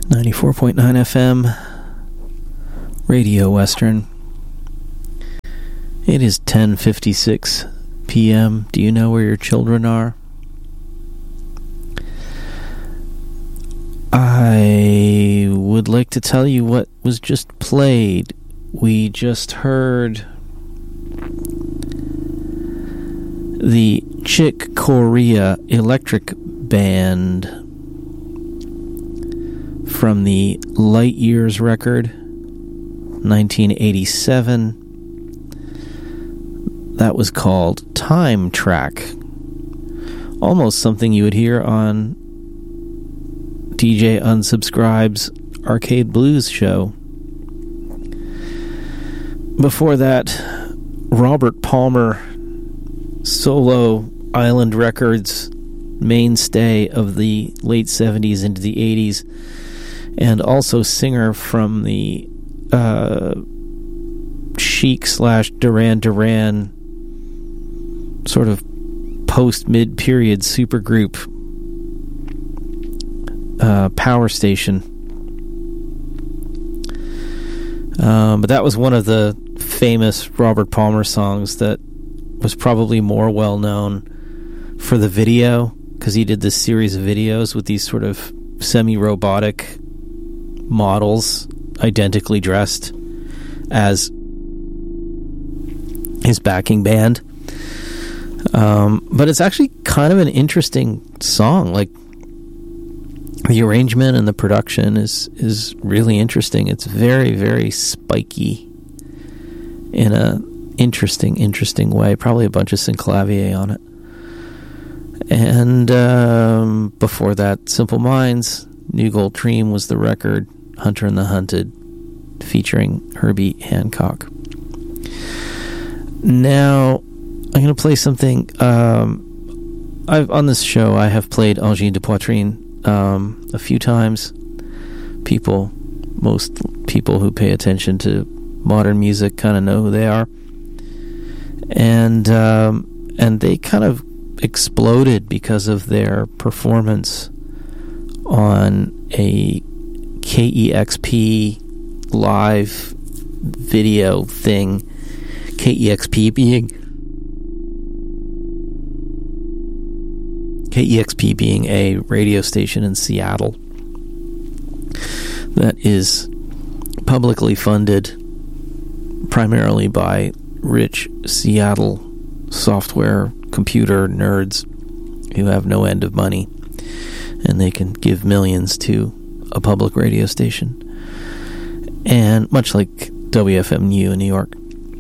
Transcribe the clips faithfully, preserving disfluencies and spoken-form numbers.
ninety-four point nine F M, Radio Western. It is ten fifty-six p.m. Do you know where your children are? I would like to tell you what was just played. We just heard the Chick Corea Electric Band from the Light Years record, nineteen eighty-seven. That was called Time Track. Almost something you would hear on D J Unsubscribe's Arcade Blues show. Before that, Robert Palmer, solo Island Records mainstay of the late seventies into the eighties, and also singer from the uh, Chic slash Duran Duran sort of post-mid-period supergroup uh, Power Station. Um, but that was one of the famous Robert Palmer songs that was probably more well-known for the video, because he did this series of videos with these sort of semi-robotic models identically dressed as his backing band. Um, but it's actually kind of an interesting song. Like, the arrangement and the production is is really interesting. It's very, very spiky in a interesting, interesting way. Probably a bunch of synclavier on it. And um, before that, Simple Minds, New Gold Dream was the record, Hunter and the Hunted, featuring Herbie Hancock. Now, I'm going to play something. Um, I've on this show, I have played Angine de Poitrine um, a few times. People, most people who pay attention to modern music kind of know who they are. And um, and they kind of exploded because of their performance on a K E X P live video thing. K E X P being K E X P being a radio station in Seattle that is publicly funded primarily by rich Seattle software computer nerds who have no end of money, and they can give millions to a public radio station. And much like W F M U in New York.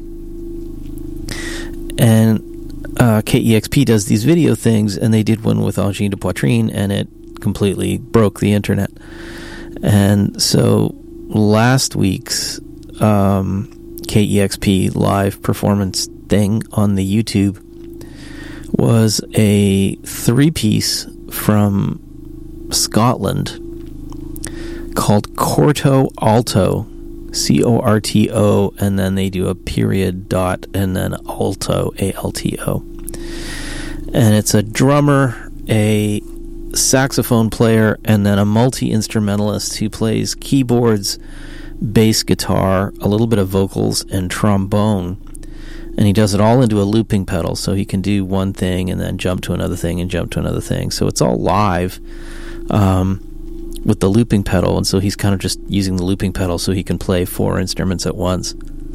And uh, K E X P does these video things, and they did one with Angine de Poitrine, and it completely broke the internet. And so last week's um, K E X P live performance thing on the YouTube was a three-piece from Scotland called Corto Alto, C O R T O, and then they do a period dot, and then alto, A L T O. And it's a drummer, a saxophone player, and then a multi-instrumentalist who plays keyboards, bass guitar, a little bit of vocals, and trombone. And he does it all into a looping pedal, so he can do one thing and then jump to another thing and jump to another thing. So it's all live um, with the looping pedal, and so he's kind of just using the looping pedal so he can play four instruments at once.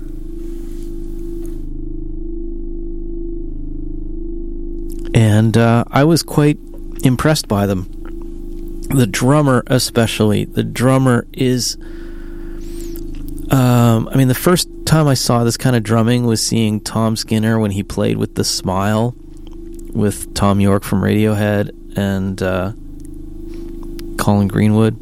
And uh, I was quite impressed by them. The drummer especially. The drummer is... Um, I mean, the first time I saw this kind of drumming was seeing Tom Skinner when he played with The Smile with Tom York from Radiohead and uh, Colin Greenwood.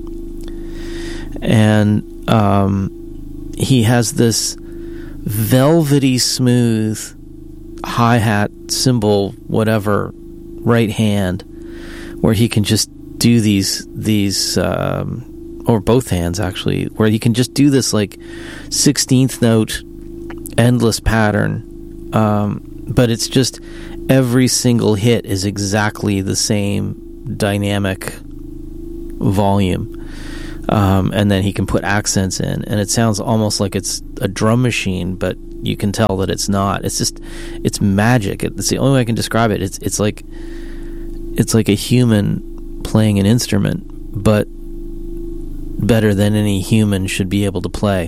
And um, he has this velvety smooth hi-hat, cymbal, whatever, right hand, where he can just do these, these um, or both hands actually, where you can just do this like sixteenth note endless pattern, um, but it's just every single hit is exactly the same dynamic volume. Um, and then he can put accents in, and it sounds almost like it's a drum machine, but you can tell that it's not. It's just, it's magic. It's the only way I can describe it. It's it's like it's like a human playing an instrument, but better than any human should be able to play.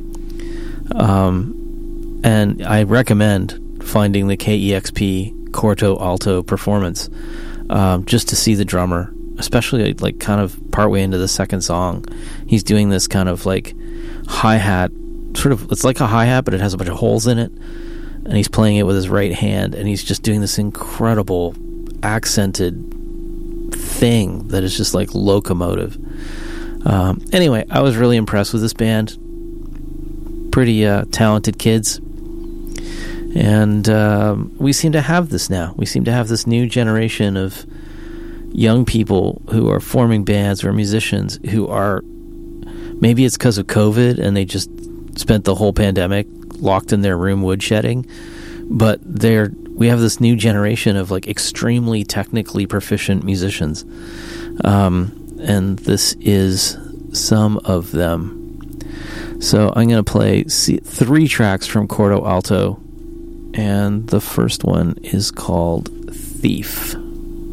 Um, and I recommend finding the K E X P Corto Alto performance, um, just to see the drummer. Especially like kind of partway into the second song, he's doing this kind of like hi-hat, sort of, it's like a hi-hat, but it has a bunch of holes in it, and he's playing it with his right hand, and he's just doing this incredible accented thing that is just like locomotive. Um, anyway, I was really impressed with this band. Pretty uh, talented kids. And um, we seem to have this now. We seem to have this new generation of young people who are forming bands or musicians who are, maybe it's because of COVID and they just spent the whole pandemic locked in their room woodshedding, but they're we have this new generation of like extremely technically proficient musicians, um, and this is some of them. So I'm going to play three tracks from Corto Alto, and the first one is called Thief.